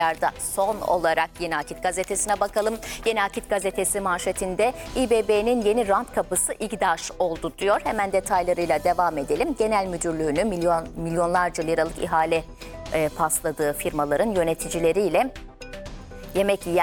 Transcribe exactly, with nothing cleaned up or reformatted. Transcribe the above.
Son olarak Yeni Akit Gazetesi'ne bakalım. Yeni Akit Gazetesi manşetinde İBB'nin yeni rant kapısı İGDAŞ oldu diyor. Hemen detaylarıyla devam edelim. Genel müdürlüğünü milyon milyonlarca liralık ihale e, pasladığı firmaların yöneticileriyle yemek yiyen